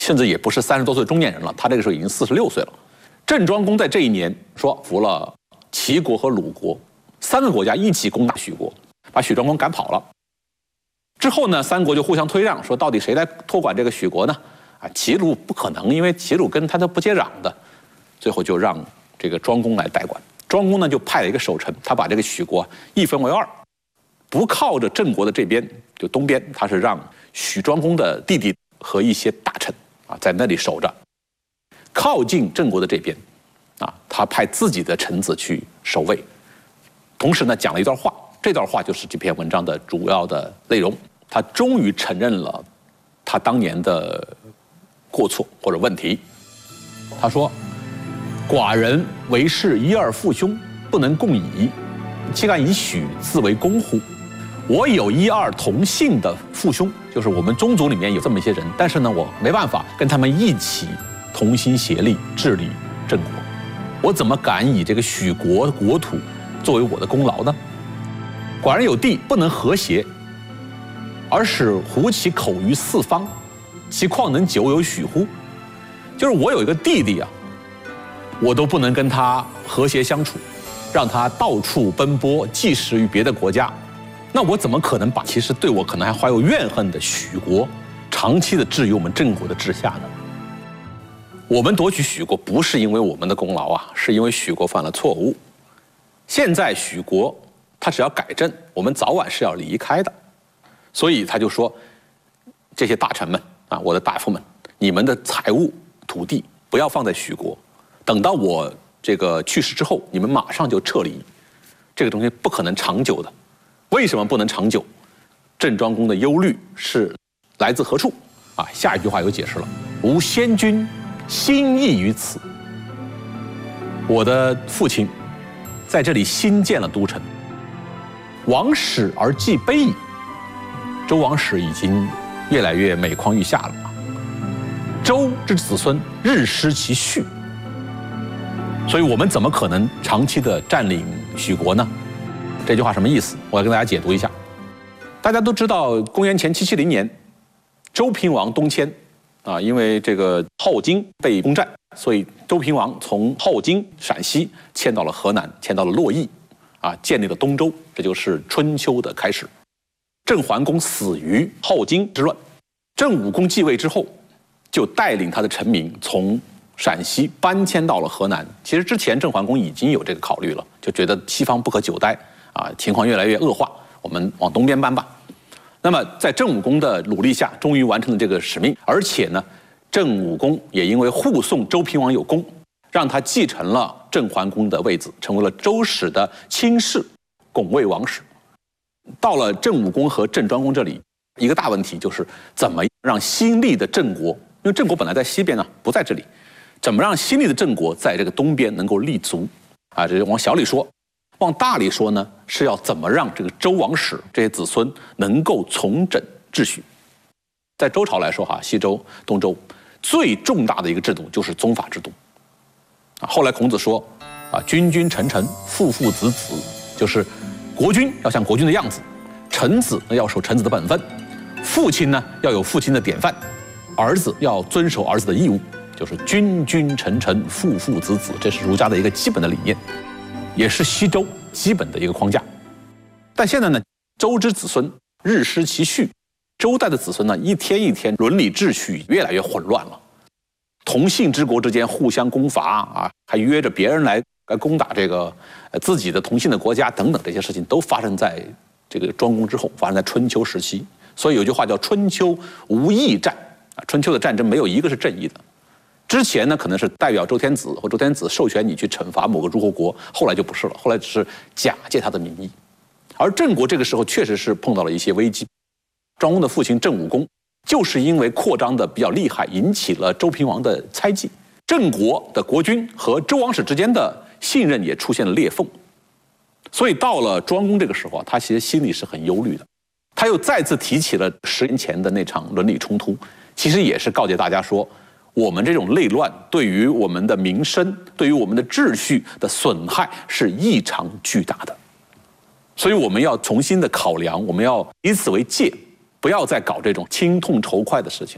甚至也不是30多岁中年人了，他这个时候已经46岁了。郑庄公在这一年说服了齐国和鲁国3个国家一起攻打许国，把许庄公赶跑了。之后呢，3国就互相推让，说到底谁来托管这个许国呢？齐鲁不可能，因为齐鲁跟他都不接壤的，最后就让这个庄公来代管。庄公呢就派了一个守臣，他把这个许国一分为2，不靠着郑国的这边，就东边，他是让许庄公的弟弟和一些大臣在那里守着；靠近郑国的这边，他派自己的臣子去守卫。同时呢，讲了一段话，这段话就是这篇文章的主要的内容。他终于承认了他当年的过错或者问题。他说：“寡人为是一二父兄，不能共矣，岂敢以许自为公乎？我有1、2同姓的父兄，就是我们宗族里面有这么一些人，但是呢，我没办法跟他们一起同心协力治理郑国，我怎么敢以这个许国国土作为我的功劳呢？寡人有地，不能和谐，而使胡其口于四方，其况能久有许乎？就是我有一个弟弟我都不能跟他和谐相处，让他到处奔波，寄食于别的国家，那我怎么可能把其实对我可能还怀有怨恨的许国长期的置于我们郑国的治下呢？我们夺取许国不是因为我们的功劳是因为许国犯了错误。现在许国他只要改正，我们早晚是要离开的。所以他就说，这些大臣们我的大夫们，你们的财物土地不要放在许国，等到我这个去世之后，你们马上就撤离。这个东西不可能长久的。为什么不能长久？郑庄公的忧虑是来自何处？下一句话有解释了：吾先君心意于此。我的父亲在这里新建了都城，王室而既卑矣。周王室已经越来越每况愈下了。周之子孙日失其序，所以我们怎么可能长期的占领许国呢？这句话什么意思？我要跟大家解读一下。大家都知道，公元前770年，周平王东迁因为这个镐京被攻占，所以周平王从镐京陕西迁到了河南，迁到了洛邑建立了东周，这就是春秋的开始。郑桓公死于镐京之乱，郑武公继位之后，就带领他的臣民从陕西搬迁到了河南。其实之前郑桓公已经有这个考虑了，就觉得西方不可久待情况越来越恶化，我们往东边搬吧。那么在郑武公的努力下，终于完成了这个使命。而且呢，郑武公也因为护送周平王有功，让他继承了郑桓公的位子，成为了周史的卿士，拱卫王室。到了郑武公和郑庄公这里，一个大问题就是怎么让新立的郑国，因为郑国本来在西边不在这里，怎么让新立的郑国在这个东边能够立足这是往小里说。往大里说呢，是要怎么让这个周王室这些子孙能够重整秩序。在周朝来说西周、东周最重大的一个制度就是宗法制度。后来孔子说君君臣臣，父父子子，就是国君要像国君的样子，臣子要守臣子的本分，父亲呢要有父亲的典范，儿子要遵守儿子的义务，就是君君臣臣，父父子子，这是儒家的一个基本的理念，也是西周基本的一个框架。但现在呢，周之子孙日失其序，周代的子孙呢，一天一天伦理秩序越来越混乱了，同姓之国之间互相攻伐还约着别人来攻打这个自己的同姓的国家等等，这些事情都发生在这个庄公之后，发生在春秋时期。所以有句话叫春秋无义战春秋的战争没有一个是正义的。之前呢，可能是代表周天子，或周天子授权你去惩罚某个诸侯国，后来就不是了，后来只是假借他的名义。而郑国这个时候确实是碰到了一些危机。庄公的父亲郑武公就是因为扩张的比较厉害，引起了周平王的猜忌，郑国的国君和周王室之间的信任也出现了裂缝。所以到了庄公这个时候他其实心里是很忧虑的。他又再次提起了10年前的那场伦理冲突，其实也是告诫大家说，我们这种内乱对于我们的民生，对于我们的秩序的损害是异常巨大的。所以我们要重新的考量，我们要以此为戒，不要再搞这种亲痛仇快的事情了。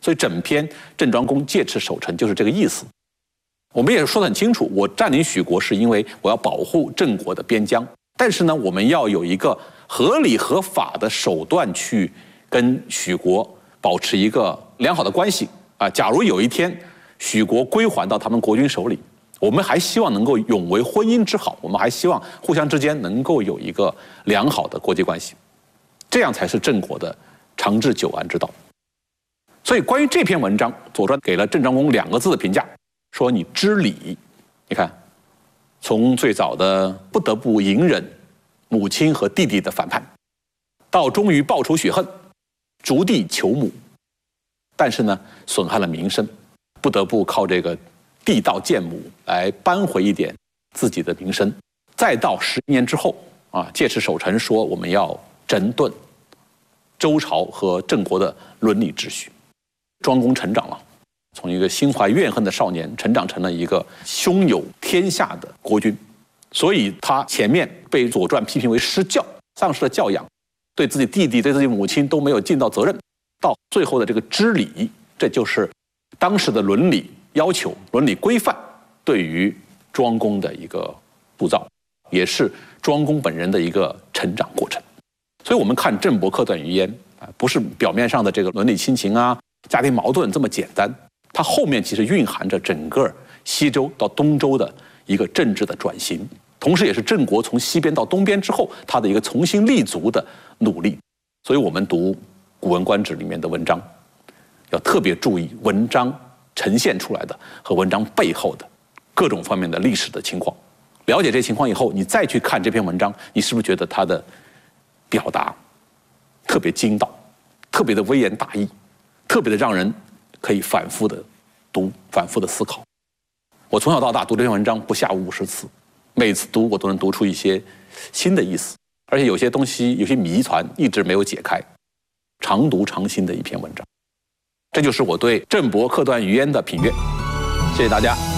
所以整篇郑庄公戒持守城就是这个意思。我们也说得很清楚，我占领许国是因为我要保护郑国的边疆，但是呢，我们要有一个合理合法的手段去跟许国保持一个良好的关系啊。假如有一天许国归还到他们国君手里，我们还希望能够永为婚姻之好，我们还希望互相之间能够有一个良好的国际关系，这样才是郑国的长治久安之道。所以关于这篇文章，《左传》给了郑庄公2个字的评价，说你知礼。你看，从最早的不得不隐忍母亲和弟弟的反叛，到终于报仇雪恨，逐地求母，但是呢，损害了名声，不得不靠这个地道见母来扳回一点自己的名声。再到10年之后啊，戒持守城，说我们要整顿周朝和郑国的伦理秩序。庄公成长了，从一个心怀怨恨的少年成长成了一个胸有天下的国君，所以他前面被《左传》批评为失教，丧失了教养，对自己弟弟、对自己母亲都没有尽到责任，到最后的这个知礼，这就是当时的伦理要求、伦理规范对于庄公的一个塑造，也是庄公本人的一个成长过程。所以我们看郑伯克段于鄢啊，不是表面上的这个伦理亲情啊、家庭矛盾这么简单，它后面其实蕴含着整个西周到东周的一个政治的转型，同时也是郑国从西边到东边之后它的一个重新立足的努力。所以我们读《古文观止》里面的文章，要特别注意文章呈现出来的和文章背后的各种方面的历史的情况。了解这情况以后，你再去看这篇文章，你是不是觉得它的表达特别精到，特别的微言大义，特别的让人可以反复的读、反复的思考？我从小到大读这篇文章不下50次，每次读我都能读出一些新的意思，而且有些东西、有些谜团一直没有解开，常读常新的一篇文章。这就是我对郑伯克段于鄢的评阅，谢谢大家。